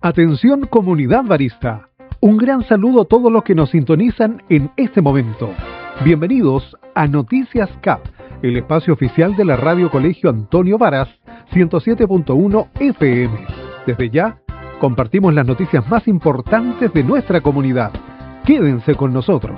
Atención comunidad barista. Un gran saludo a todos los que nos sintonizan en este momento. Bienvenidos a Noticias CAP, el espacio oficial de la Radio Colegio Antonio Varas, 107.1 FM. Desde ya, compartimos las noticias más importantes de nuestra comunidad. Quédense con nosotros.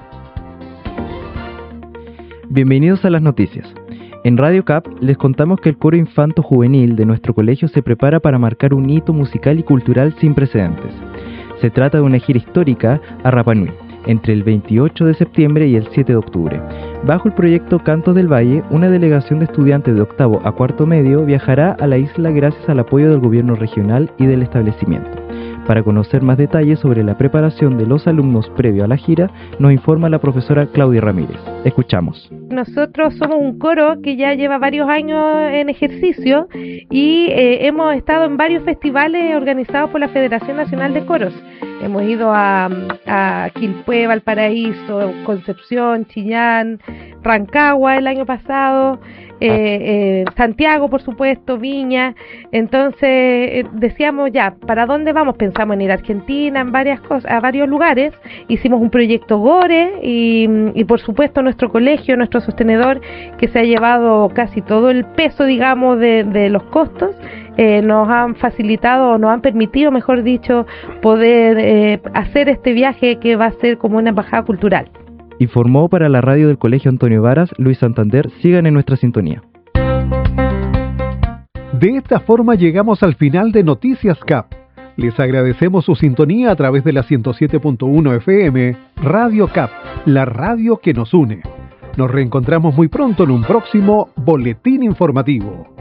Bienvenidos a las noticias. En Radio CAP les contamos que el coro infanto juvenil de nuestro colegio se prepara para marcar un hito musical y cultural sin precedentes. Se trata de una gira histórica a Rapa Nui, entre el 28 de septiembre y el 7 de octubre. Bajo el proyecto Cantos del Valle, una delegación de estudiantes de octavo a cuarto medio viajará a la isla gracias al apoyo del gobierno regional y del establecimiento. Para conocer más detalles sobre la preparación de los alumnos previo a la gira, nos informa la profesora Claudia Ramírez. Escuchamos. Nosotros somos un coro que ya lleva varios años en ejercicio y hemos estado en varios festivales organizados por la Federación Nacional de Coros. Hemos ido a Quilpué, Valparaíso, Concepción, Chillán, Rancagua el año pasado, Santiago, por supuesto, Viña. Entonces decíamos ya, ¿para dónde vamos? Pensamos en ir a Argentina, en varias cosas, a varios lugares. Hicimos un proyecto GORE y por supuesto nuestro colegio, nuestro sostenedor, que se ha llevado casi todo el peso, digamos, de los costos. Nos han facilitado, nos han permitido, mejor dicho, poder hacer este viaje que va a ser como una embajada cultural. Informó para la radio del Colegio Antonio Varas, Luis Santander. Sigan en nuestra sintonía. De esta forma llegamos al final de Noticias CAP. Les agradecemos su sintonía a través de la 107.1 FM, Radio CAP, la radio que nos une. Nos reencontramos muy pronto en un próximo boletín informativo.